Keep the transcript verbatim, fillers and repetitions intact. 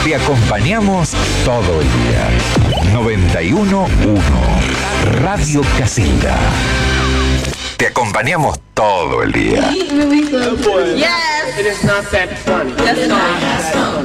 Te acompañamos todo el día. noventa y uno punto uno Radio Casilda. Te acompañamos todo el día. Yes. It is not that funny. That's not.